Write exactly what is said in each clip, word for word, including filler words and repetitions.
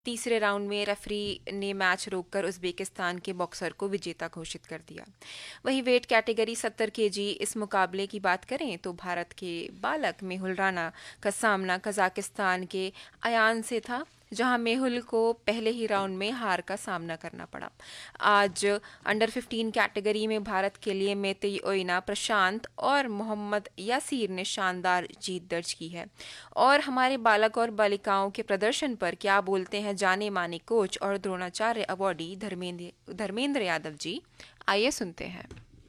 तीसरे राउंड में रेफरी ने मैच रोककर उज़्बेकिस्तान के बॉक्सर को विजेता घोषित कर दिया। वहीं वेट कैटेगरी सत्तर केजी इस मुकाबले की बात करें तो भारत के बालक मेहुल राणा का सामना कजाकिस्तान के अयान से था, जहां मेहुल को पहले ही राउंड में हार का सामना करना पड़ा। आज अंडर फिफ्टीन कैटेगरी में भारत के लिए मेतेई ओइना, प्रशांत और मोहम्मद यासीर ने शानदार जीत दर्ज की है। और हमारे बालक और बालिकाओं के प्रदर्शन पर क्या बोलते हैं जाने माने कोच और द्रोणाचार्य अवॉर्डी धर्मेंद्र धर्मेंद्र यादव जी, आइए सुनते हैं।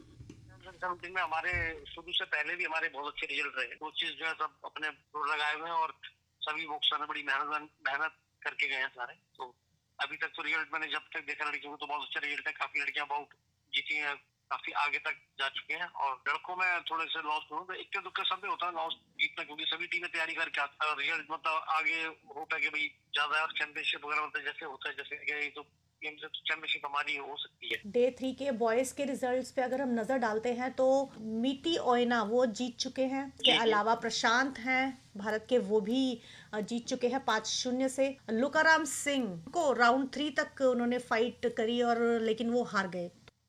समथिंग में हमारे शुरू से पहले भी हमारे बहुत अच्छे रिजल्ट रहे। कोचेज जो है सब अपने जोर लगाए हुए हैं और सभी बॉक्सर ने बड़ी मेहनत मेहनत करके गए हैं सारे। तो अभी तक तो रिजल्ट मैंने जब तक देखा लड़कियों को तो बहुत अच्छा रिजल्ट है। काफी लड़कियां बहुत जीती हैं, काफी आगे तक जा चुके हैं। और लड़कों में थोड़े से लॉस हुए तो इक्के दुक्के सब में होता है लॉस जीतना, क्योंकि सभी टीमें तैयारी करके आती है। रिजल्ट मतलब आगे होता है कि भाई ज्यादा चैंपियनशिप वगैरह होता है, जैसे होता है जैसे तो चैंपियनशिप हमारी हो सकती है। डे थ्री के बॉयज के रिजल्ट्स पे अगर हम नजर डालते हैं तो मीटी ओयना वो जीत चुके हैं। इसके अलावा प्रशांत हैं भारत के, वो भी जीत चुके हैं पांच शून्य से। लुकाराम सिंह को राउंड थ्री तक उन्होंने फाइट करी और लेकिन वो हार गए।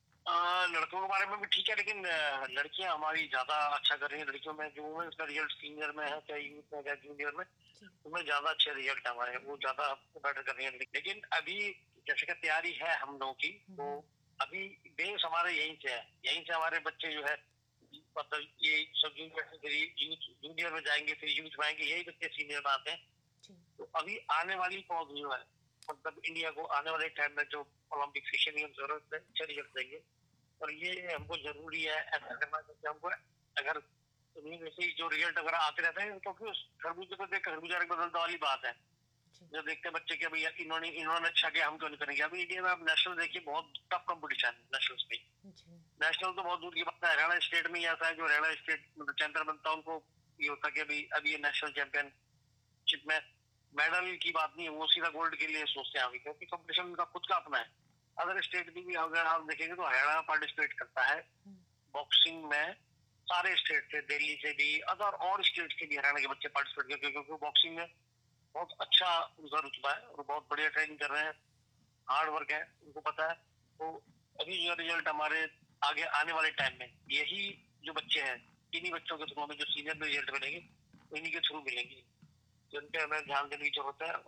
लड़कों के बारे में भी ठीक है, लेकिन लड़कियां हमारी ज्यादा अच्छा कर रही हैं। लड़कियों में जो वुमेन्स का रिजल्ट सीनियर में है, चाहे यूथ में चाहे जूनियर में, उनमें ज्यादा अच्छे रिजल्ट हमारे, वो ज्यादा बेटर कर रही है। लेकिन अभी जैसे कि तैयारी है हम लोगों की, तो अभी बेस हमारे यहीं से है। यहीं से हमारे बच्चे जो है मतलब ये सब जूनियर जूनियर में जाएंगे, फिर यूथ में आएंगे, यही बच्चे सीनियर में आते हैं। तो अभी आने वाली पौध जो है मतलब इंडिया को आने वाले टाइम में जो ओलंपिक सेशन की जरूरत है, अच्छे रिजल्ट देंगे। और ये हमको जरूरी है ऐसा करना, क्योंकि हमको अगर वैसे ही जो रिजल्ट अगर आते रहते हैं तो फिर खरबूजे को देख खरबूजा बदलने वाली बात है। जो देखते हैं बच्चे के भैया इन्होंने इन्होंने अच्छा किया, हम क्यों नहीं करेंगे। अभी इंडिया में आप नेशनल देखिए, बहुत टफ कंपटीशन है नेशनल में। नेशनल तो बहुत दूर की बात है, हरियाणा स्टेट में ही ऐसा है जो हरियाणा स्टेट चैंपियन बनता है उनको ये होता है कि अभी अभी ये नेशनल चैंपियनशिप में मेडल की बात नहीं है, वो सीधा गोल्ड के लिए सोचते हैं अभी, क्योंकि कंपटीशन उनका खुद का अपना है। अदर स्टेट भी, भी अगर आप देखेंगे तो हरियाणा पार्टिसिपेट करता है बॉक्सिंग में। सारे स्टेट से, दिल्ली से भी, अदर और स्टेट से भी हरियाणा के बच्चे पार्टिसिपेट करते हैं, क्योंकि बॉक्सिंग में बहुत अच्छा उनका रुतबा है और बहुत बढ़िया ट्रेनिंग कर रहे हैं, हार्ड वर्क है, उनको पता है। तो अभी जो रिजल्ट हमारे आगे आने वाले टाइम में यही जो बच्चे हैं, इन्हीं बच्चों के थ्रू में जो सीनियर में रिजल्ट मिलेंगे इन्हीं के थ्रू मिलेंगे, तो इन पे हमें ध्यान देने की जरूरत है।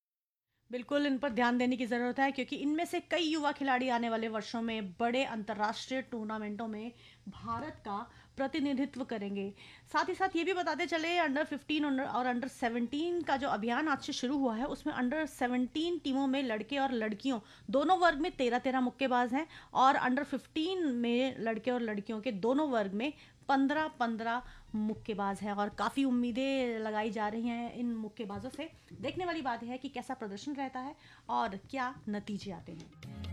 बिल्कुल इन पर ध्यान देने की ज़रूरत है, क्योंकि इनमें से कई युवा खिलाड़ी आने वाले वर्षों में बड़े अंतर्राष्ट्रीय टूर्नामेंटों में भारत का प्रतिनिधित्व करेंगे। साथ ही साथ ये भी बताते चले, अंडर फिफ्टीन और अंडर सेवनटीन का जो अभियान आज से शुरू हुआ है उसमें अंडर सेवनटीन टीमों में लड़के और लड़कियों दोनों वर्ग में तेरह तेरह मुक्केबाज हैं, और अंडर फिफ्टीन में लड़के और लड़कियों के दोनों वर्ग में पंद्रह पंद्रह मुक्केबाज हैं। और काफ़ी उम्मीदें लगाई जा रही हैं इन मुक्केबाजों से। देखने वाली बात है कि कैसा प्रदर्शन रहता है और क्या नतीजे आते हैं।